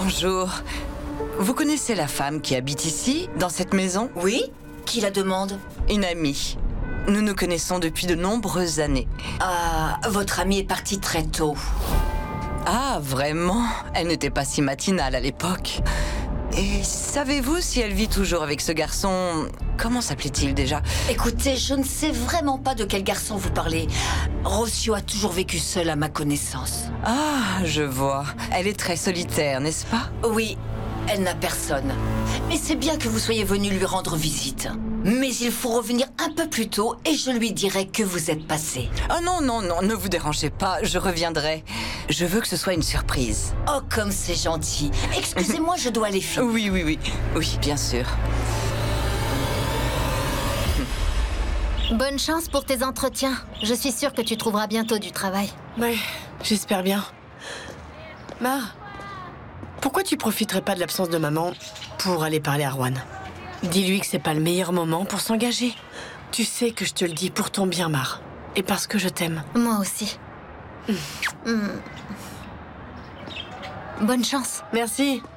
Bonjour. Vous connaissez la femme qui habite ici, dans cette maison? Oui? Qui la demande? Une amie. Nous nous connaissons depuis de nombreuses années. Ah, votre amie est partie très tôt. Ah, vraiment? Elle n'était pas si matinale à l'époque. Et savez-vous si elle vit toujours avec ce garçon? Comment s'appelait-il déjà? Écoutez, je ne sais vraiment pas de quel garçon vous parlez. Rossio a toujours vécu seul à ma connaissance. Ah, je vois. Elle est très solitaire, n'est-ce pas? Oui, elle n'a personne. Mais c'est bien que vous soyez venu lui rendre visite. Mais il faut revenir un peu plus tôt et je lui dirai que vous êtes passé. Oh non, non, non, ne vous dérangez pas, je reviendrai. Je veux que ce soit une surprise. Oh, comme c'est gentil. Excusez-moi, je dois aller finir. Oui, oui, oui. Oui, bien sûr. Bonne chance pour tes entretiens. Je suis sûre que tu trouveras bientôt du travail. Ouais, j'espère bien. Mar, pourquoi tu profiterais pas de l'absence de maman pour aller parler à Erwan? Dis-lui que c'est pas le meilleur moment pour s'engager. Tu sais que je te le dis pour ton bien, Mar. Et parce que je t'aime. Moi aussi. Bonne chance. Merci.